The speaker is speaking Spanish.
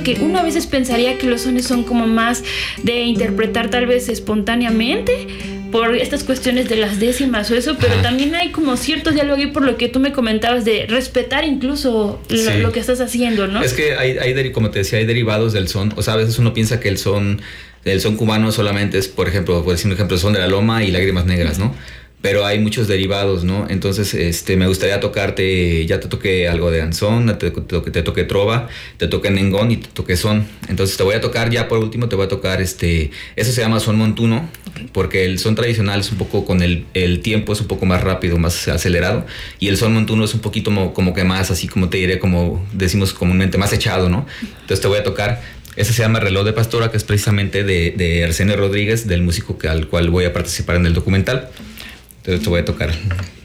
que uno a veces pensaría que los sones son como más de interpretar tal vez espontáneamente por estas cuestiones de las décimas o eso, pero también hay como ciertos diálogos y por lo que tú me comentabas de respetar incluso lo que estás haciendo, ¿no? Es que como te decía, hay derivados del son. O sea, a veces uno piensa que el son cubano solamente es, por ejemplo, por decir un ejemplo, Son de la Loma y Lágrimas Negras, ¿no? Pero hay muchos derivados, ¿no? Entonces, me gustaría tocarte, ya te toqué algo de danzón, te toqué trova, te toqué nengón y te toqué son. Entonces te voy a tocar, ya por último te voy a tocar eso se llama son montuno, porque el son tradicional es un poco con el tiempo es un poco más rápido, más acelerado, y el son montuno es un poquito como que más, así como te diré, como decimos comúnmente, más echado, ¿no? Entonces te voy a tocar. Ese se llama Reloj de Pastora, que es precisamente de Arsenio Rodríguez, del músico al cual voy a participar en el documental. Entonces te voy a tocar.